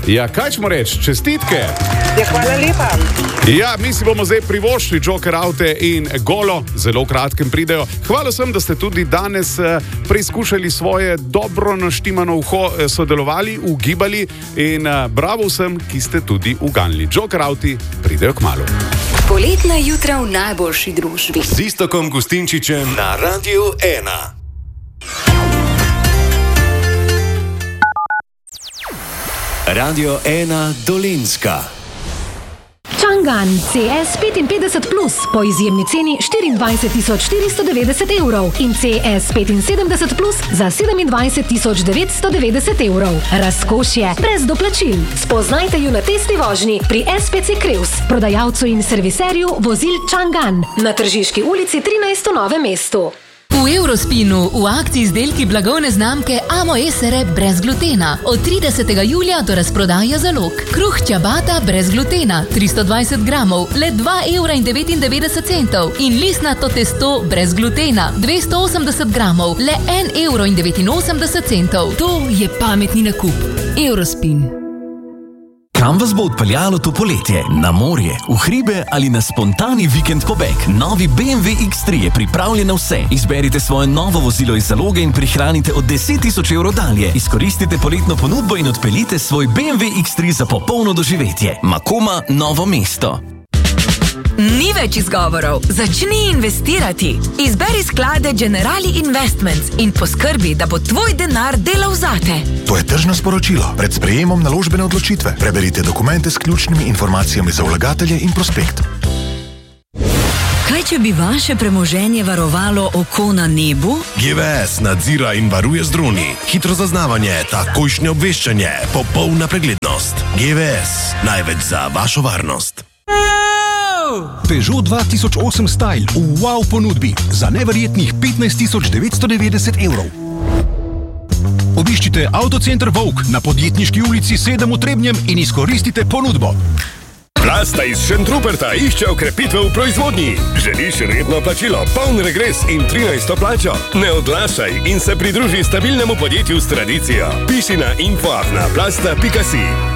Ja, kaj ćemo reči? Čestitke! Ja, hvala lepa. Ja, mi si bomo zdaj privoščili Joker Aute in Golo, zelo kratkem pridejo. Hvala sem, da ste tudi danes preizkušali svoje dobro naštimano uho, sodelovali, ugibali in bravo vsem, ki ste tudi uganili. Joker Auti pridejo kmalu. Poletna jutra v najboljši družbi. Z Iztokom Gustinčičem na Radiu 1. Radio 1 Dolenjska. Chang'an CS 55 Plus po izjemni ceni 24.490 evrov in CS 75 Plus za 27.990 evrov. Razkošje brez doplačil. Spoznajte ju na testni vožnji pri SPC Crews, prodajalcu in serviserju vozil Chang'an na Tržiški ulici 13 v Novem mestu. V Eurospinu v akciji izdelki blagovne znamke Amo Esere brez glutena. Od 30. julija do razprodaja zalog. Kruh ciabatta brez glutena 320 gramov, le 2,99 €. In listnato testo brez glutena 280 gramov, le 1,89 €. To je pametni nakup. Eurospin. Kam vas bo odpeljalo to poletje? Na morje, v hribe ali na spontani vikend pobeg? Novi BMW X3 je pripravljen na vse. Izberite svoje novo vozilo iz zaloge in prihranite od 10.000 evrov dalje. Izkoristite poletno ponudbo in odpeljite svoj BMW X3 za popolno doživetje. Makoma, Novo mesto. Ni več izgovorov. Začni investirati. Izberi sklade Generali Investments in poskrbi, da bo tvoj denar delal zate. To je tržno sporočilo. Pred sprejemom naložbene odločitve preberite dokumente s ključnimi informacijami za vlagatelje in prospekt. Kaj, če bi vaše premoženje varovalo oko na nebu? GVS nadzira in varuje z droni. Hitro zaznavanje, takojšnje obveščanje, popolna preglednost. GVS, največ za vašo varnost. Peugeot 2008 Style v wow ponudbi za neverjetnih 15.990 evrov. Obiščite Avtocenter Vovk na Podjetniški ulici 7 v Trebnjem in izkoristite ponudbo. Plasta iz Šentruperta išče okrepitve v proizvodnji. Želiš redno plačilo, poln regres in 13. plačo? Ne odlašaj in se pridruži stabilnemu podjetju s tradicijo. Piši na info@plasta.si.